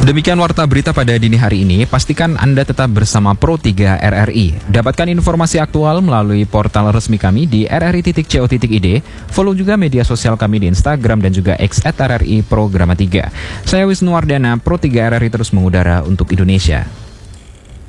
Demikian warta berita pada dini hari ini. Pastikan Anda tetap bersama Pro 3 RRI. Dapatkan informasi aktual melalui portal resmi kami di rri.co.id. Follow juga media sosial kami di Instagram dan juga X @RRI Programa 3. Saya Wisnu Wardana, Pro 3 RRI terus mengudara untuk Indonesia.